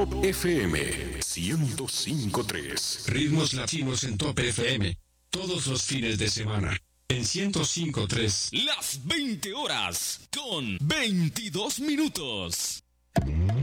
Top FM 105.3. Ritmos latinos en Top FM. Todos los fines de semana. En 105.3. Las 20 horas con 22 minutos.